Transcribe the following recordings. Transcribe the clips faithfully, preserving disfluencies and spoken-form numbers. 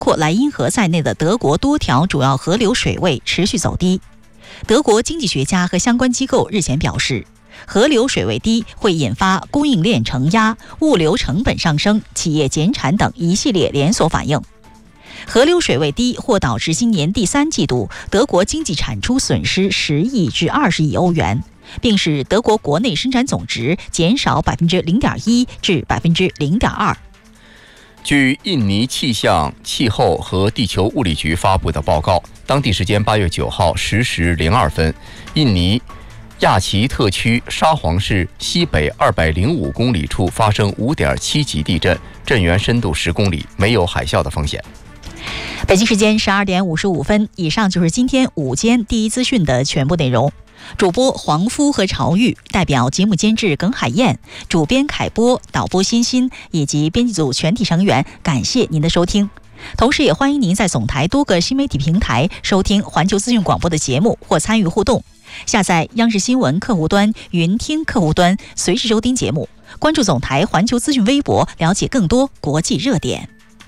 括莱茵河在内的德国多条主要河流水位持续走低。德国经济学家和相关机构日前表示，河流水位低会引发供应链承压、物流成本上升、企业减产等一系列连锁反应。河流水位低或导致今年第三季度德国经济产出损失十亿至二十亿欧元，并使德国国内生产总值减少百分之零点一至百分之零点二。 据印尼气象、气候和地球物理局发布的报告，当地时间八月九号十时零二分，印尼亚齐特区沙皇市西北二百零五公里处发生五点七级地震，震源深度十公里，没有海啸的风险。 北京时间十二点五十五分，以上就是今天午间第一资讯的全部内容。主播黄夫和曹玉，代表节目监制耿海燕，主编凯波，导播欣欣以及编辑组全体成员，感谢您的收听。同时也欢迎您在总台多个新媒体平台收听环球资讯广播的节目或参与互动。下载央视新闻客户端、云听客户端，随时收听节目。关注总台环球资讯微博，了解更多国际热点。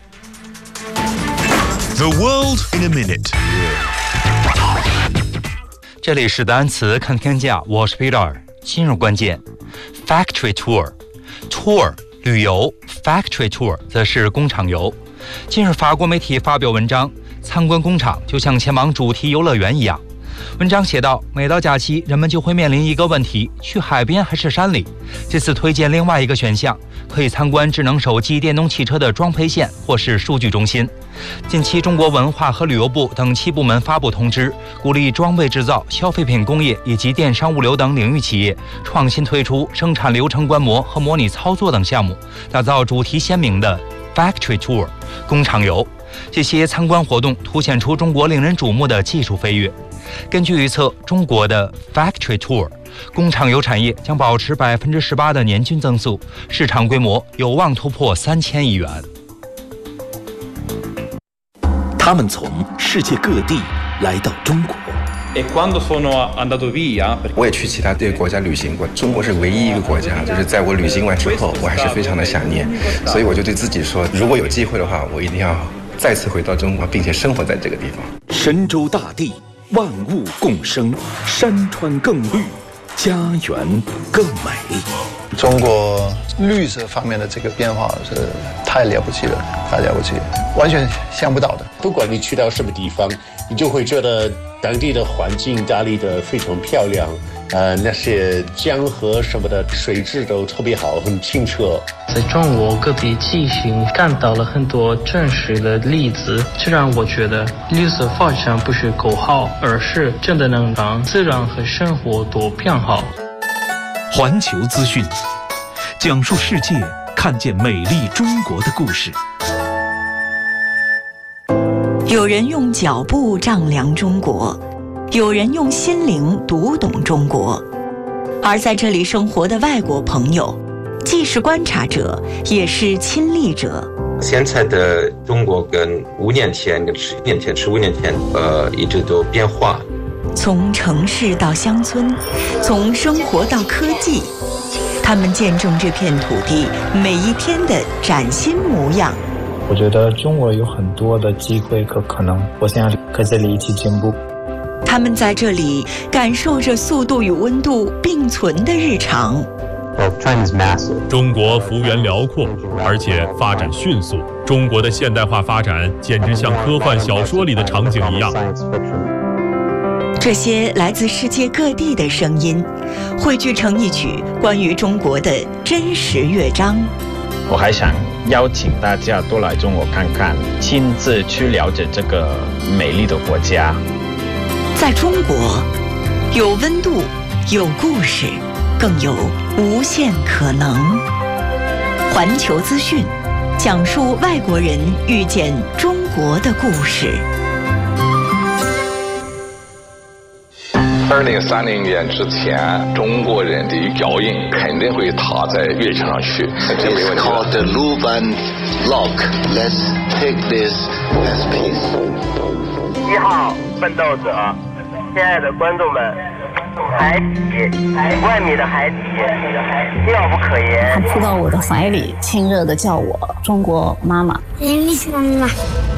The world in a minute。 这里是单词看天下，我是 Peter。今日关键 ：factory tour，tour 旅游 ，factory tour 则是工厂游。近日，法国媒体发表文章，参观工厂就像前往主题游乐园一样。文章写道，每到假期，人们就会面临一个问题：去海边还是山里？这次推荐另外一个选项，可以参观智能手机、电动汽车的装配线或是数据中心。近期，中国文化和旅游部等七部门发布通知，鼓励装备制造、消费品工业以及电商物流等领域企业创新推出生产流程观摩和模拟操作等项目，打造主题鲜明的 factory tour 工厂游。这些参观活动凸显出中国令人瞩目的技术飞跃。根据预测，中国的 factory tour 工厂游产业将保持百分之十八的年均增速，市场规模有望突破三千亿元。 他们从世界各地来到中国。 我也去其他这个国家旅行过，中国是唯一一个国家，就是在我旅行完之后，我还是非常的想念，所以我就对自己说，如果有机会的话，我一定要再次回到中国，并且生活在这个地方。 神州大地，万物共生，山川更绿，家园更美丽。 中国绿色方面的这个变化是太了不起了，太了不起，完全想不到的。 不管你去到什么地方，你就会觉得当地的环境打理得非常漂亮，呃，那些江河什么的水质都特别好，很清澈。 在中国各地进行看到了很多真实的例子，这让我觉得绿色发展不是口号，而是真的能让自然和生活都变好。 环球资讯，讲述世界看见美丽中国的故事。 有人用脚步丈量中国，有人用心灵读懂中国。而在这里生活的外国朋友，既是观察者，也是亲历者。 现在的中国跟五年前、跟十年前、十五年前，呃，一直都变化。 从城市到乡村，从生活到科技，他们见证这片土地每一天的崭新模样。 我觉得中国有很多的机会和可能，我想和这里一起进步。 他们在这里感受着速度与温度并存的日常。 中国幅员辽阔，而且发展迅速。中国的现代化发展简直像科幻小说里的场景一样。 这些来自世界各地的声音，汇聚成一曲关于中国的真实乐章。 我还想邀请大家多来中国看看，亲自去了解这个美丽的国家。 在中国，有温度，有故事，更有无限可能。环球资讯，讲述外国人遇见中国的故事。 二零三零年之前，中国人的脚印肯定会踏在月球上去。 It's called the Luban Lock. Let's take this as peace. 一号奋斗者，亲爱的观众们，海底，万米的海底，妙不可言。 他扑到我的怀里，亲热地叫我中国妈妈。 Miss 妈妈。